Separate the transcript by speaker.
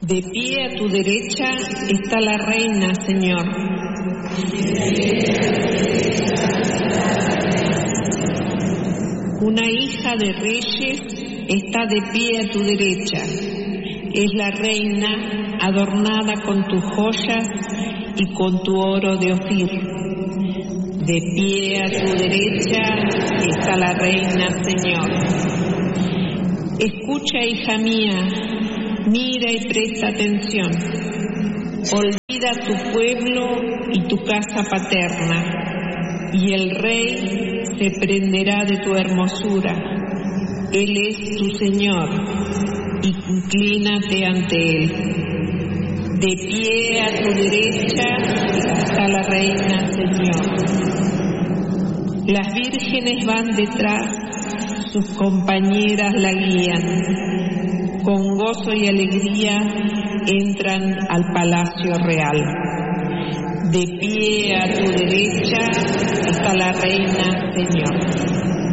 Speaker 1: De pie a tu derecha está la reina, Señor. Una hija de reyes está de pie a tu derecha. Es la reina adornada con tus joyas y con tu oro de Ofir. De pie a tu derecha está la reina, Señor. Escucha, hija mía, mira y presta atención. Olvida tu pueblo y tu casa paterna, y el rey se prenderá de tu hermosura. Él es tu Señor, inclínate ante Él. De pie a tu derecha está la reina, Señor. Las vírgenes van detrás, sus compañeras la guían. Con gozo y alegría entran al palacio real. De pie a tu derecha está la reina, Señor.